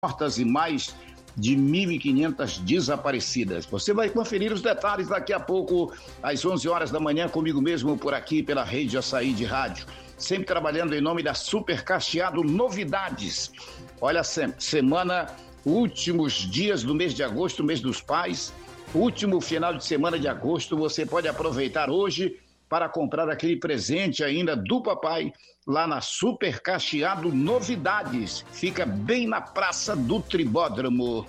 mortas e mais de 1.500 desaparecidas. Você vai conferir os detalhes daqui a pouco, às 11 horas da manhã, comigo mesmo por aqui, pela Rede Açaí de Rádio. Sempre trabalhando em nome da Super Cacheado Novidades. Olha, semana, últimos dias do mês de agosto, mês dos pais, último final de semana de agosto, você pode aproveitar hoje para comprar aquele presente ainda do papai lá na Super Cacheado Novidades. Fica bem na Praça do Tribódromo.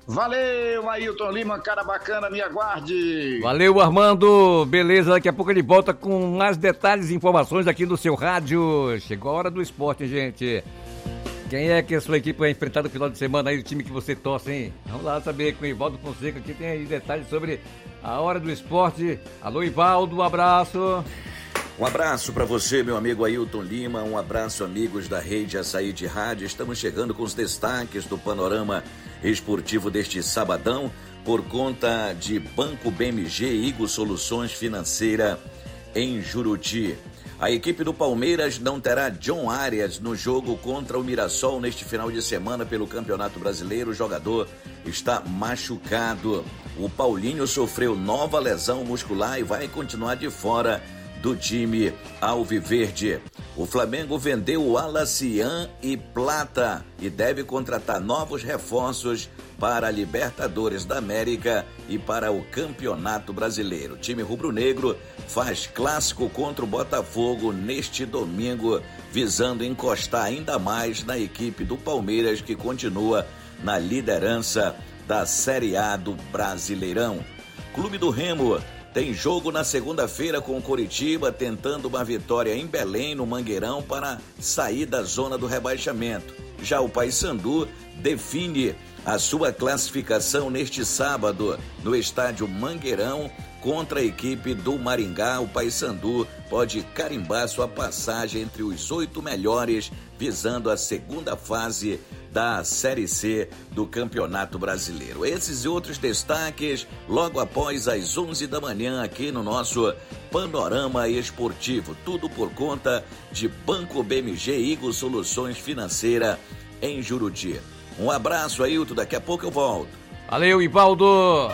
Valeu, Ailton Lima, cara bacana, me aguarde. Valeu, Armando. Beleza, daqui a pouco ele volta com mais detalhes e informações aqui no seu rádio. Chegou a hora do esporte, hein, gente? Quem é que a sua equipe vai enfrentar no final de semana aí, o time que você torce, hein? Vamos lá saber com o Ivaldo Fonseca, que tem aí detalhes sobre a hora do esporte. Alô, Ivaldo, um abraço. Um abraço para você, meu amigo Ailton Lima, um abraço, amigos da Rede Açaí de Rádio. Estamos chegando com os destaques do panorama esportivo deste sabadão, por conta de Banco BMG e Igor Soluções Financeira em Juruti. A equipe do Palmeiras não terá John Arias no jogo contra o Mirassol neste final de semana pelo Campeonato Brasileiro. O jogador está machucado. O Paulinho sofreu nova lesão muscular e vai continuar de fora do time alviverde. O Flamengo vendeu o Alacian e Plata e deve contratar novos reforços para a Libertadores da América e para o Campeonato Brasileiro. O time rubro-negro faz clássico contra o Botafogo neste domingo, visando encostar ainda mais na equipe do Palmeiras, que continua na liderança da Série A do Brasileirão. Clube do Remo tem jogo na segunda-feira com o Coritiba, tentando uma vitória em Belém, no Mangueirão, para sair da zona do rebaixamento. Já o Paysandu define a sua classificação neste sábado no estádio Mangueirão contra a equipe do Maringá. O Paysandu pode carimbar sua passagem entre os 8 melhores, visando a segunda fase da Série C do Campeonato Brasileiro. Esses e outros destaques logo após as 11 da manhã aqui no nosso Panorama Esportivo. Tudo por conta de Banco BMG e Igor Soluções Financeira em Juruti. Um abraço, Ailton, daqui a pouco eu volto. Valeu, Ivaldo.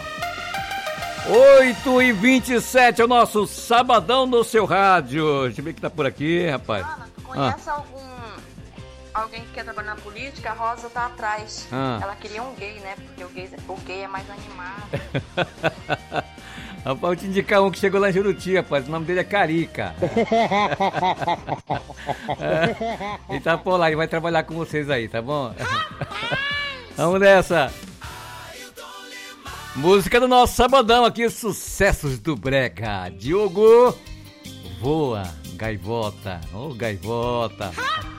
8h27 é o nosso Sabadão no seu rádio. Deixa eu ver que tá por aqui, rapaz. Ana, conhece alguém que quer trabalhar na política? A Rosa tá atrás. Ela queria um gay, né? Porque o gay é mais animado. Rapaz, vou te indicar um que chegou lá em Juruti, rapaz. O nome dele é Carica. Ele tá por lá, ele vai trabalhar com vocês aí, tá bom? Vamos nessa. Música do nosso sabadão aqui, sucessos do Brega. Diogo, voa, gaivota. Ô, gaivota.